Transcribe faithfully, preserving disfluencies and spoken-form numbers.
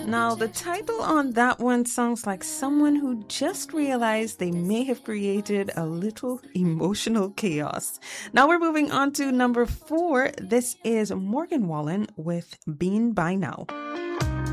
Now, the title on that one sounds like someone who just realized they may have created a little emotional chaos. Now we're moving on to number four. This is Morgan Wallen with Bean By Now.